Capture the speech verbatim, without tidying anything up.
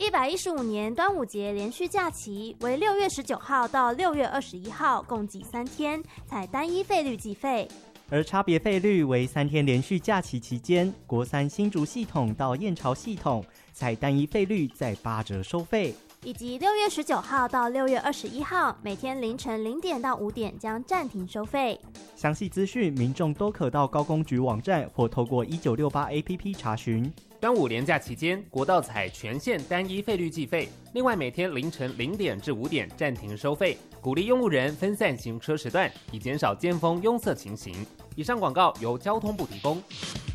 一百一十五年端午节连续假期为六月十九号到六月二十一号，共计三天，采单一费率计费。 而差别费率为三天连续假期期间，国三新竹系统到燕巢系统，采单一费率再八折收费。 以及六月十九号到六月二十一号，每天凌晨零点到五点将暂停收费。 详细资讯，民众都可到高工局网站或透过一九六八 A P P 查询。 端午连假期间，国道采全线单一费率计费，另外每天凌晨零点至五点暂停收费，鼓励用路人分散行车时段，以减少尖峰拥塞情形。以上广告由交通部提供。